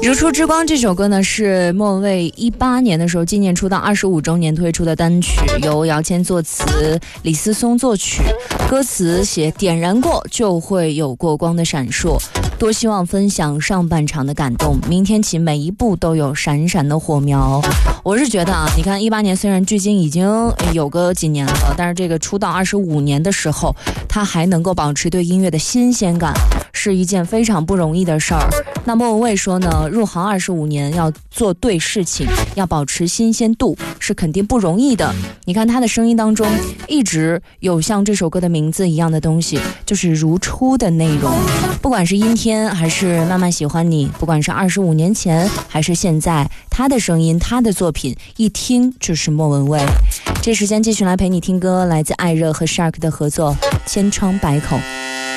如初之光这首歌呢，是莫文蔚18年的时候纪念出道25周年推出的单曲，由姚谦作词，李思松作曲。歌词写点燃过就会有过光的闪烁，多希望分享上半场的感动，明天起每一步都有闪闪的火苗。我是觉得啊，你看18年虽然距今已经有个几年了，但是这个出道25年的时候，他还能够保持对音乐的新鲜感，是一件非常不容易的事儿。那莫文蔚说呢，入行25年要做对事情，要保持新鲜度，是肯定不容易的。你看他的声音当中一直有像这首歌的名字一样的东西，就是如初的内容。不管是阴天还是慢慢喜欢你，不管是25年前还是现在，他的声音，他的作品一听就是莫文蔚。这时间继续来陪你听歌，来自艾热和 Shark 的合作《千疮百孔》。